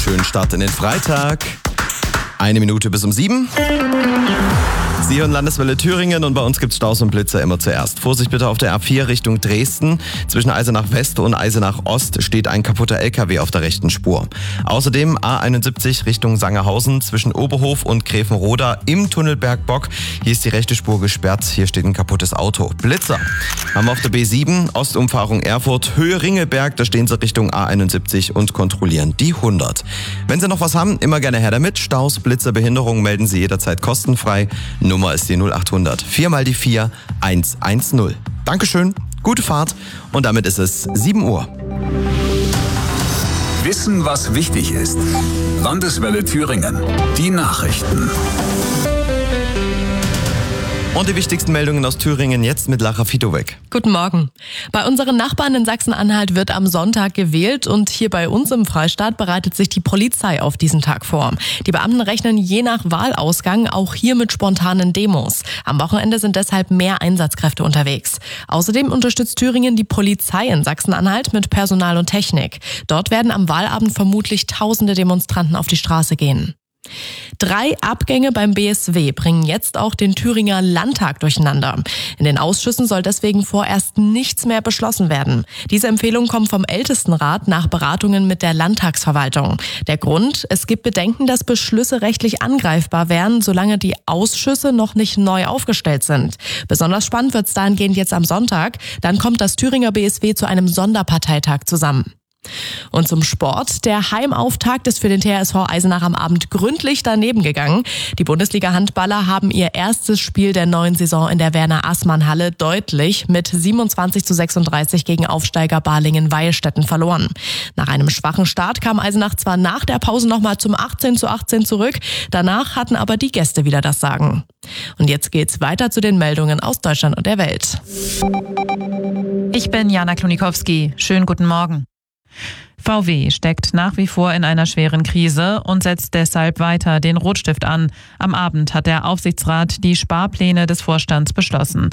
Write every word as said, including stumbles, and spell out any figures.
Schönen Start in den Freitag. Eine Minute bis um sieben. Sie hören Landeswelle Thüringen und bei uns gibt's Staus und Blitzer immer zuerst. Vorsicht bitte auf der A vier Richtung Dresden. Zwischen Eisenach West und Eisenach Ost steht ein kaputter L K W auf der rechten Spur. Außerdem A einundsiebzig Richtung Sangerhausen zwischen Oberhof und Gräfenroda im Tunnel Bergbock. Hier ist die rechte Spur gesperrt. Hier steht ein kaputtes Auto. Blitzer haben wir auf der B sieben, Ostumfahrung Erfurt, Höhe Ringelberg. Da stehen Sie Richtung A einundsiebzig und kontrollieren die hundert. Wenn Sie noch was haben, immer gerne her damit. Staus, Blitzer, Behinderungen melden Sie jederzeit kostenfrei. Nummer ist die null achthundert, vier mal die vier, eins eins null. Dankeschön, gute Fahrt und damit ist es sieben Uhr. Wissen, was wichtig ist. Landeswelle Thüringen. Die Nachrichten. Und die wichtigsten Meldungen aus Thüringen jetzt mit Lara Fitowek. Guten Morgen. Bei unseren Nachbarn in Sachsen-Anhalt wird am Sonntag gewählt und hier bei uns im Freistaat bereitet sich die Polizei auf diesen Tag vor. Die Beamten rechnen je nach Wahlausgang auch hier mit spontanen Demos. Am Wochenende sind deshalb mehr Einsatzkräfte unterwegs. Außerdem unterstützt Thüringen die Polizei in Sachsen-Anhalt mit Personal und Technik. Dort werden am Wahlabend vermutlich tausende Demonstranten auf die Straße gehen. Drei Abgänge beim B S W bringen jetzt auch den Thüringer Landtag durcheinander. In den Ausschüssen soll deswegen vorerst nichts mehr beschlossen werden. Diese Empfehlung kommt vom Ältestenrat nach Beratungen mit der Landtagsverwaltung. Der Grund? Es gibt Bedenken, dass Beschlüsse rechtlich angreifbar wären, solange die Ausschüsse noch nicht neu aufgestellt sind. Besonders spannend wird es dahingehend jetzt am Sonntag. Dann kommt das Thüringer B S W zu einem Sonderparteitag zusammen. Und zum Sport. Der Heimauftakt ist für den T H S V Eisenach am Abend gründlich daneben gegangen. Die Bundesliga-Handballer haben ihr erstes Spiel der neuen Saison in der Werner-Aßmann-Halle deutlich mit siebenundzwanzig zu sechsunddreißig gegen Aufsteiger Balingen-Weilstätten verloren. Nach einem schwachen Start kam Eisenach zwar nach der Pause nochmal zum achtzehn zu achtzehn zurück, danach hatten aber die Gäste wieder das Sagen. Und jetzt geht's weiter zu den Meldungen aus Deutschland und der Welt. Ich bin Jana Klonikowski. Schönen guten Morgen. V W steckt nach wie vor in einer schweren Krise und setzt deshalb weiter den Rotstift an. Am Abend hat der Aufsichtsrat die Sparpläne des Vorstands beschlossen.